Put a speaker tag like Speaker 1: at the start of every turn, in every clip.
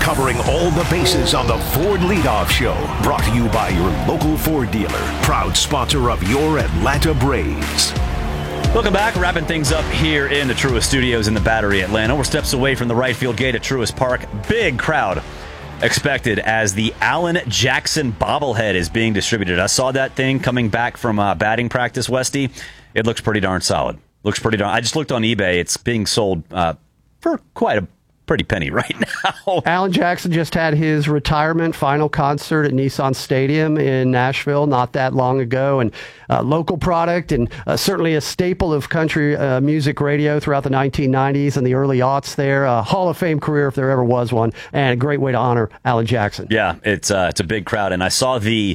Speaker 1: covering all the bases on the Ford Leadoff Show. Brought to you by your local Ford dealer, proud sponsor of your Atlanta Braves.
Speaker 2: Welcome back. Wrapping things up here in the Truist Studios in the Battery, Atlanta. We're steps away from the right field gate at Truist Park. Big crowd expected as the Alan Jackson bobblehead is being distributed. I saw that thing coming back from batting practice, Westy. It looks pretty darn solid. I just looked on eBay. It's being sold for quite a pretty penny right now.
Speaker 3: Alan Jackson just had his retirement final concert at Nissan Stadium in Nashville not that long ago, and local product and certainly a staple of country music radio throughout the 1990s and the early aughts there. A Hall of Fame career if there ever was one, and a great way to honor Alan Jackson.
Speaker 2: Yeah, it's a big crowd, and I saw the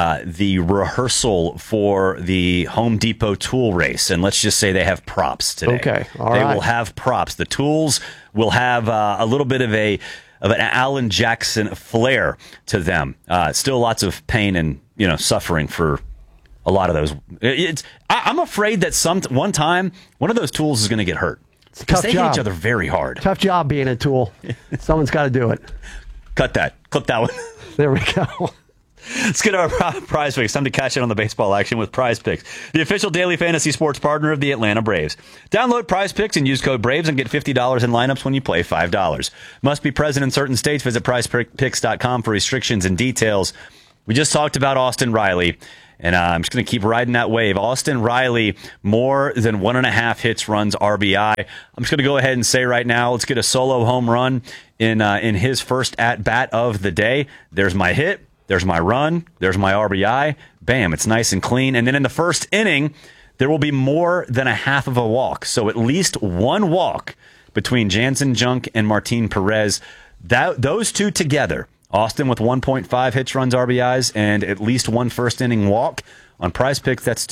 Speaker 2: rehearsal for the Home Depot tool race, and let's just say they have props today.
Speaker 3: Okay, all
Speaker 2: they
Speaker 3: right.
Speaker 2: will have props. The tools will have a little bit of an Alan Jackson flair to them. Still lots of pain and suffering for a lot of those. I'm afraid that one time one of those tools is going to get hurt.
Speaker 3: It's a tough
Speaker 2: they
Speaker 3: job.
Speaker 2: hit each other very hard.
Speaker 3: Tough job being a tool. Someone's got to do it.
Speaker 2: Cut that. Clip that one.
Speaker 3: There we go.
Speaker 2: Let's get our Prize Picks. Time to catch in on the baseball action with Prize Picks, the official daily fantasy sports partner of the Atlanta Braves. Download Prize Picks and use code BRAVES and get $50 in lineups when you play $5. Must be present in certain states. Visit prizepicks.com for restrictions and details. We just talked about Austin Riley, and I'm just going to keep riding that wave. Austin Riley, more than 1.5 hits, runs, RBI. I'm just going to go ahead and say right now, let's get a solo home run in his first at-bat of the day. There's my hit. There's my run. There's my RBI. Bam, it's nice and clean. And then in the first inning, there will be more than a half of a walk. So at least one walk between Jansen Junk and Martin Perez. Those two together, Austin with 1.5 hits, runs, RBIs, and at least one first inning walk. On Prize Picks, that's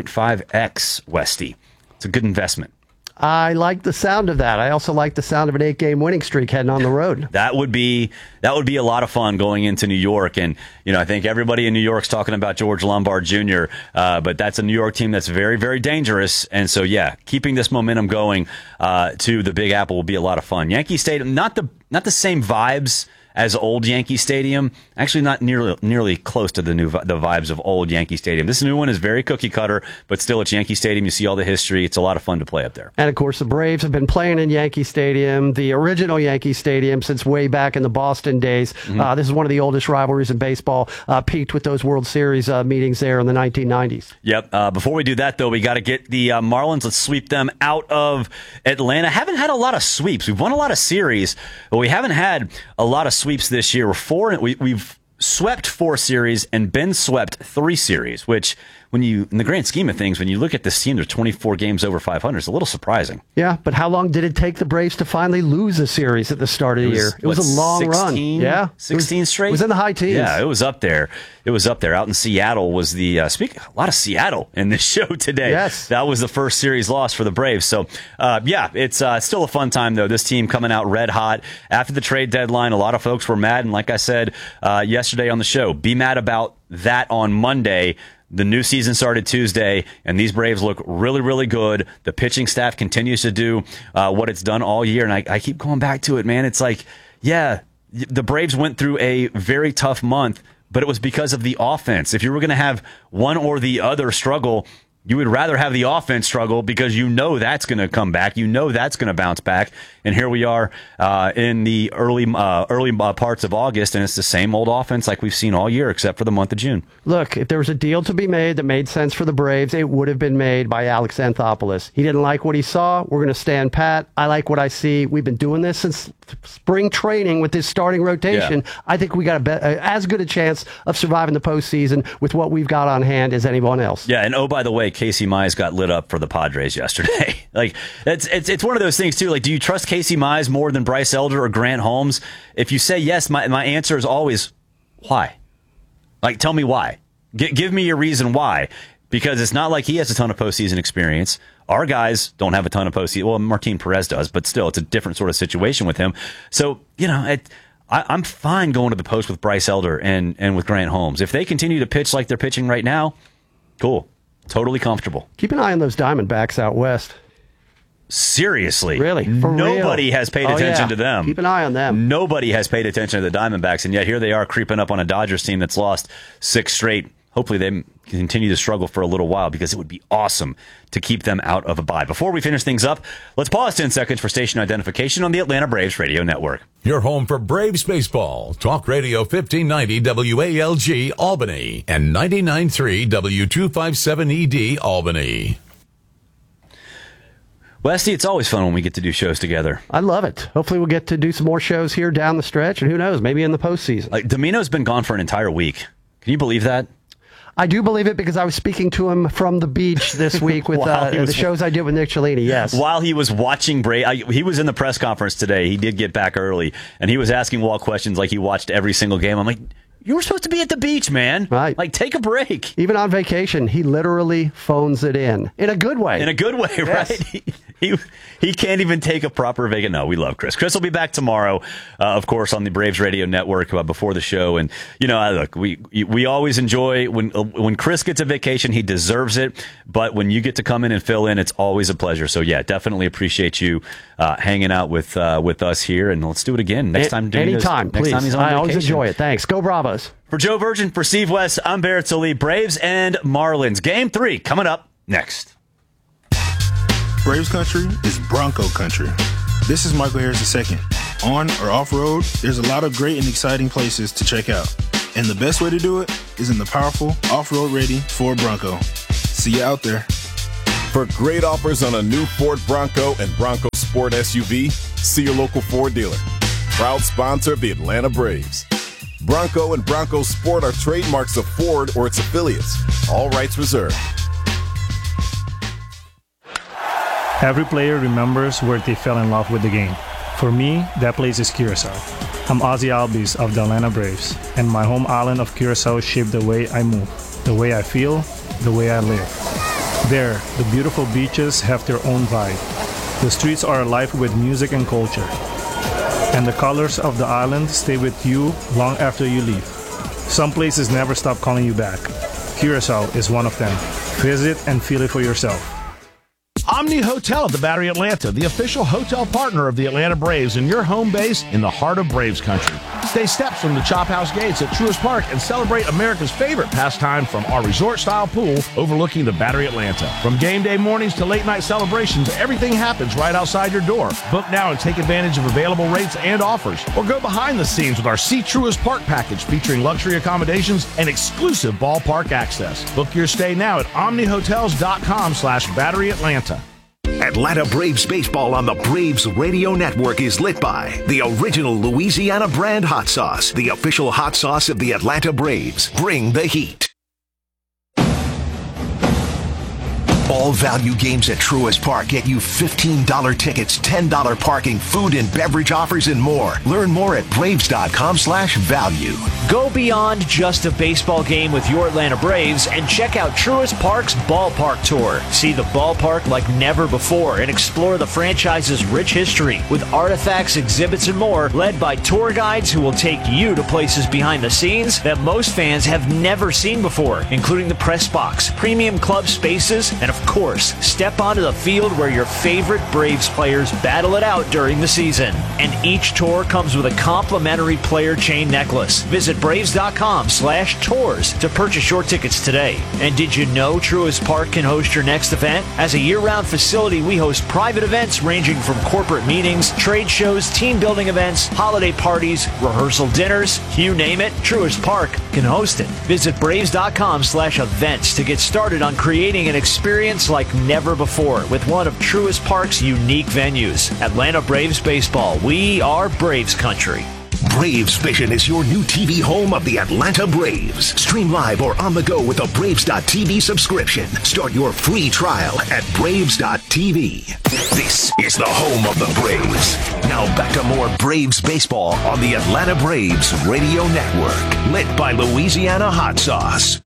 Speaker 2: 2.5x, Westy. It's a good investment.
Speaker 3: I like the sound of that. I also like the sound of an 8-game winning streak heading on the road.
Speaker 2: That would be a lot of fun going into New York. And, I think everybody in New York's talking about George Lombard Jr., but that's a New York team that's very, very dangerous. And so, yeah, keeping this momentum going to the Big Apple will be a lot of fun. Yankee Stadium, not the same vibes as old Yankee Stadium. Actually, not nearly close to the vibes of old Yankee Stadium. This new one is very cookie cutter, but still it's Yankee Stadium. You see all the history. It's a lot of fun to play up there.
Speaker 3: And of course, the Braves have been playing in Yankee Stadium, the original Yankee Stadium, since way back in the Boston days. Mm-hmm. This is one of the oldest rivalries in baseball. Peaked with those World Series meetings there in the 1990s.
Speaker 2: Yep. Before we do that, though, we got to get the Marlins. Let's sweep them out of Atlanta. Haven't had a lot of sweeps. We've won a lot of series, but we haven't had a lot of sweeps this year. We've swept 4 series and been swept 3 series, which in the grand scheme of things, when you look at this team, there's 24 games over 500. It's a little surprising.
Speaker 3: Yeah, but how long did it take the Braves to finally lose a series at the start of the year? It was a long run. Yeah,
Speaker 2: 16 straight.
Speaker 3: It was in the high teens.
Speaker 2: Yeah, it was up there. Out in Seattle was the a lot of Seattle in this show today.
Speaker 3: Yes,
Speaker 2: that was the first series loss for the Braves. So it's still a fun time though. This team coming out red hot after the trade deadline. A lot of folks were mad, and like I said yesterday on the show, be mad about that on Monday. The new season started Tuesday, and these Braves look really, really good. The pitching staff continues to do what it's done all year, and I keep going back to it, man. It's like, yeah, the Braves went through a very tough month, but it was because of the offense. If you were going to have one or the other struggle, you would rather have the offense struggle because that's going to come back. That's going to bounce back. And here we are in the early parts of August, and it's the same old offense like we've seen all year except for the month of June.
Speaker 3: Look, if there was a deal to be made that made sense for the Braves, it would have been made by Alex Anthopoulos. He didn't like what he saw. We're going to stand pat. I like what I see. We've been doing this since spring training with this starting rotation. Yeah. I think we got as good a chance of surviving the postseason with what we've got on hand as anyone else.
Speaker 2: Yeah, and oh, by the way, Casey Mize got lit up for the Padres yesterday. Like, it's one of those things, too. Like, do you trust Casey Mize more than Bryce Elder or Grant Holmes? If you say yes, my answer is always, why? Like, tell me why. Give me your reason why. Because it's not like he has a ton of postseason experience. Our guys don't have a ton of postseason. Well, Martin Perez does, but still, it's a different sort of situation with him. So, I'm fine going to the post with Bryce Elder and with Grant Holmes. If they continue to pitch like they're pitching right now, cool. Totally comfortable.
Speaker 3: Keep an eye on those Diamondbacks out west.
Speaker 2: Seriously.
Speaker 3: Really? For
Speaker 2: Nobody
Speaker 3: real?
Speaker 2: has paid attention to them.
Speaker 3: Keep an eye on them.
Speaker 2: Nobody has paid attention to the Diamondbacks, and yet here they are creeping up on a Dodgers team that's lost 6 straight. Hopefully they continue to struggle for a little while because it would be awesome to keep them out of a bye. Before we finish things up, let's pause 10 seconds for station identification on the Atlanta Braves Radio Network.
Speaker 4: Your home for Braves baseball. Talk Radio 1590 WALG Albany and 99.3 W257ED Albany.
Speaker 2: Westy, it's always fun when we get to do shows together.
Speaker 3: I love it. Hopefully we'll get to do some more shows here down the stretch, and who knows, maybe in the postseason.
Speaker 2: Like, Domino's been gone for an entire week. Can you believe that?
Speaker 3: I do believe it because I was speaking to him from the beach this week with the shows I did with Nick Cellini, yes.
Speaker 2: While he was watching he was in the press conference today. He did get back early, and he was asking Walt questions like he watched every single game. I'm like, you were supposed to be at the beach, man.
Speaker 3: Right.
Speaker 2: Like, take a break.
Speaker 3: Even on vacation, he literally phones it in a good way.
Speaker 2: In a good way,
Speaker 3: yes.
Speaker 2: Right? He can't even take a proper vacation. No, we love Chris. Chris will be back tomorrow, of course, on the Braves Radio Network before the show. And, look, we always enjoy when Chris gets a vacation, he deserves it. But when you get to come in and fill in, it's always a pleasure. So, yeah, definitely appreciate you hanging out with us here. And let's do it again next time.
Speaker 3: Anytime, please.
Speaker 2: Next time he's on
Speaker 3: I always
Speaker 2: vacation.
Speaker 3: enjoy it. Thanks. Go Bravos.
Speaker 2: For Joe Virgin, for Steve West, I'm Barrett Sallee. Braves and Marlins. Game 3 coming up next.
Speaker 5: Braves country is Bronco country. This is Michael Harris II. On or off-road, there's a lot of great and exciting places to check out. And the best way to do it is in the powerful, off-road ready Ford Bronco. See you out there.
Speaker 6: For great offers on a new Ford Bronco and Bronco Sport SUV, see your local Ford dealer. Proud sponsor of the Atlanta Braves. Bronco and Bronco Sport are trademarks of Ford or its affiliates. All rights reserved.
Speaker 7: Every player remembers where they fell in love with the game. For me, that place is Curacao. I'm Ozzy Albies of the Atlanta Braves, and my home island of Curacao shaped the way I move, the way I feel, the way I live. There, the beautiful beaches have their own vibe. The streets are alive with music and culture. And the colors of the island stay with you long after you leave. Some places never stop calling you back. Curacao is one of them. Visit and feel it for yourself.
Speaker 8: Omni Hotel at the Battery Atlanta, the official hotel partner of the Atlanta Braves and your home base in the heart of Braves country. Stay steps from the Chop House gates at Truist Park and celebrate America's favorite pastime from our resort-style pool overlooking the Battery Atlanta. From game day mornings to late-night celebrations, everything happens right outside your door. Book now and take advantage of available rates and offers. Or go behind the scenes with our See Truist Park package featuring luxury accommodations and exclusive ballpark access. Book your stay now at omnihotels.com/Battery Atlanta.
Speaker 1: Atlanta Braves baseball on the Braves Radio Network is lit by the original Louisiana brand hot sauce, the official hot sauce of the Atlanta Braves. Bring the heat. All value games at Truist Park get you $15 tickets, $10 parking, food and beverage offers, and more. Learn more at Braves.com/value.
Speaker 9: Go beyond just a baseball game with your Atlanta Braves and check out Truist Park's Ballpark Tour. See the ballpark like never before and explore the franchise's rich history with artifacts, exhibits, and more, led by tour guides who will take you to places behind the scenes that most fans have never seen before, including the press box, premium club spaces, and of course, step onto the field where your favorite Braves players battle it out during the season. And each tour comes with a complimentary player chain necklace. Visit Braves.com/tours to purchase your tickets today. And did you know Truist Park can host your next event? As a year-round facility, we host private events ranging from corporate meetings, trade shows, team building events, holiday parties, rehearsal dinners, you name it, Truist Park can host it. Visit Braves.com/events to get started on creating an experience like never before with one of Truist Park's unique venues. Atlanta Braves baseball. We are Braves country.
Speaker 1: Braves Vision is your new TV home of the Atlanta Braves. Stream live or on the go with a Braves.tv subscription. Start your free trial at Braves.tv. This is the home of the Braves. Now back to more Braves baseball on the Atlanta Braves Radio Network. Lit by Louisiana Hot Sauce.